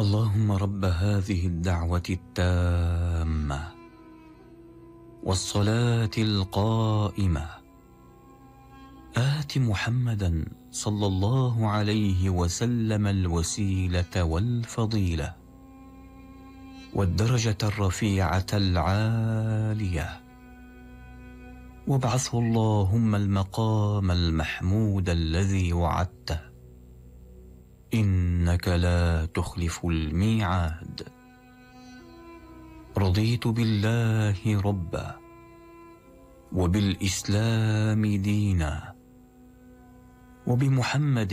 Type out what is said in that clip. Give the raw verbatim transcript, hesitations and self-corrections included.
اللهم رب هذه الدعوة التامة والصلاة القائمة آت محمدا صلى الله عليه وسلم الوسيلة والفضيلة والدرجة الرفيعة العالية، وابعثه اللهم المقام المحمود الذي وعدته، إنك لا تخلف الميعاد. رضيت بالله ربا وبالإسلام دينا وبمحمد